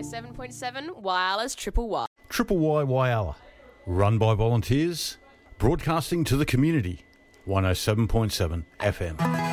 107.7 Wireless Triple Y. Triple Y Whyalla. Run by volunteers. Broadcasting to the community. 107.7 FM.